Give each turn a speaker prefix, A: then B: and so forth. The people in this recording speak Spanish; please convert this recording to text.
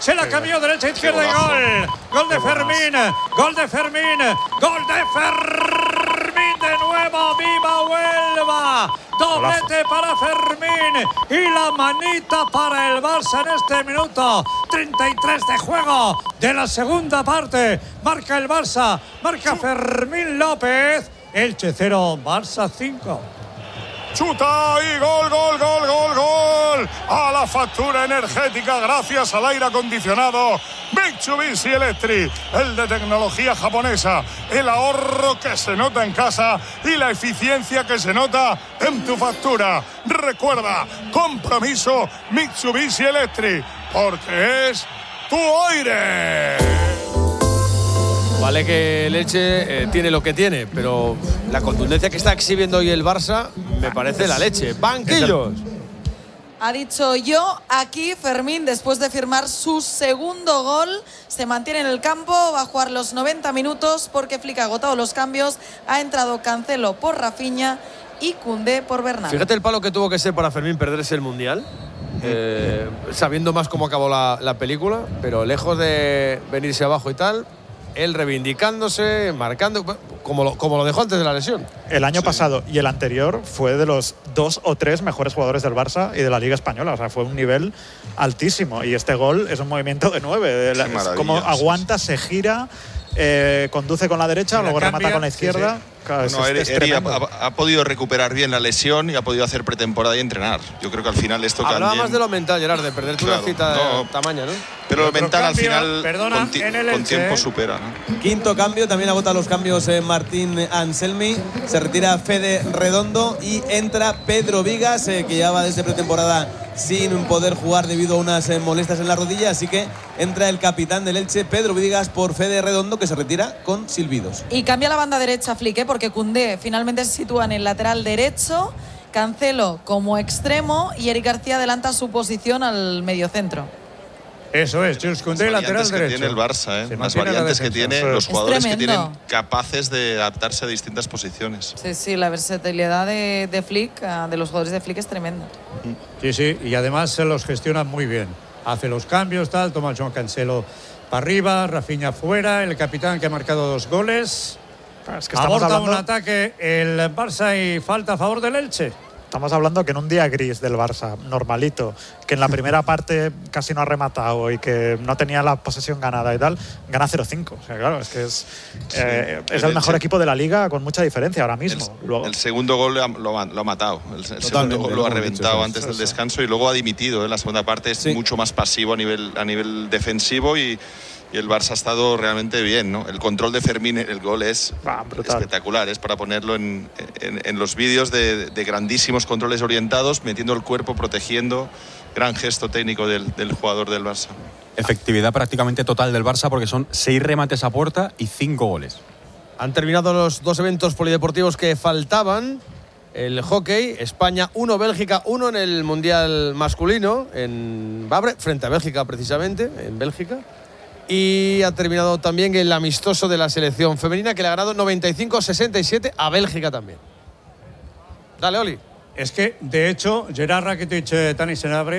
A: Se la cambió derecha, izquierda y gol. Gol de Fermín. Gol de Fermín. Gol de Fermín de nuevo. ¡Viva Huelva! Doblete para Fermín y la manita para el Barça en este minuto 33 de juego de la segunda parte. Marca el Barça, marca Fermín López. Elche 0, Barça 5.
B: Chuta y gol, gol, gol, gol, gol. A la factura energética gracias al aire acondicionado Mitsubishi Electric, el de tecnología japonesa, el ahorro que se nota en casa y la eficiencia que se nota en tu factura. Recuerda, compromiso Mitsubishi Electric, porque es tu aire.
C: Vale que el Elche tiene lo que tiene, pero la contundencia que está exhibiendo hoy el Barça me parece la leche. ¡Banquillos!
D: Ha dicho yo, aquí Fermín, después de firmar su segundo gol, se mantiene en el campo, va a jugar los 90 minutos porque Flick ha agotado los cambios, ha entrado Cancelo por Rafinha y Koundé por Bernat.
C: Fíjate el palo que tuvo que ser para Fermín perderse el Mundial, sabiendo más cómo acabó la película, pero lejos de venirse abajo y tal, él reivindicándose, marcando, como lo dejó antes de la lesión.
E: El año pasado y el anterior fue de los 2 o 3 mejores jugadores del Barça y de la Liga Española. O sea, fue un nivel altísimo. Y este gol es un movimiento de 9. Como aguanta, se gira, conduce con la derecha, luego remata con la izquierda. Sí. Claro,
F: Eri ha podido recuperar bien la lesión y ha podido hacer pretemporada y entrenar. Yo creo que al final esto
C: hablaba
F: también...
C: más de lo mental, Gerard, de perderte una cita de tamaño, ¿no?
F: Pero lo mental al final
A: con
F: tiempo supera, ¿no?
G: Quinto cambio, también agota los cambios Martín Anselmi. Se retira Fede Redondo y entra Pedro Vigas, que ya va desde pretemporada sin poder jugar debido a unas molestias en la rodilla. Así que entra el capitán del Elche, Pedro Vigas, por Fede Redondo, que se retira con silbidos.
D: Y cambia la banda derecha Flick, porque Koundé finalmente se sitúa en el lateral derecho, Cancelo como extremo y Eric García adelanta su posición al mediocentro.
A: Eso es, Jules Koundé, lateral derecho.
F: Que tiene el Barça, las variantes que tiene, los jugadores que tienen capaces de adaptarse a distintas posiciones.
D: Sí, la versatilidad de Flick, de los jugadores de Flick es tremenda.
A: Sí, y además se los gestiona muy bien. Hace los cambios, toma el Joan Cancelo para arriba, Rafinha fuera, el capitán que ha marcado 2 goles.
E: Es que
A: aborta un ataque el Barça y falta a favor del Elche.
E: Estamos hablando que en un día gris del Barça, normalito, que en la primera parte casi no ha rematado y que no tenía la posesión ganada y tal, gana 0-5. O sea, claro, es que es el mejor equipo de la Liga con mucha diferencia ahora mismo.
F: El segundo gol lo ha matado. El segundo gol lo ha reventado antes del descanso y luego ha dimitido. En la segunda parte es mucho más pasivo a nivel defensivo y el Barça ha estado realmente bien, ¿no? El control de Fermín, el gol es espectacular, es para ponerlo en los vídeos de grandísimos controles orientados, metiendo el cuerpo, protegiendo, gran gesto técnico del jugador del Barça.
H: Efectividad prácticamente total del Barça porque son 6 remates a puerta y 5 goles.
C: Han terminado los 2 eventos polideportivos que faltaban. El hockey, España 1, Bélgica 1 en el Mundial masculino, en Vabre, frente a Bélgica precisamente, en Bélgica. Y ha terminado también el amistoso de la selección femenina que le ha ganado 95-67 a Bélgica también. Dale, Oli.
A: Es que, de hecho, Gerard Rakitic, Tanis Senabre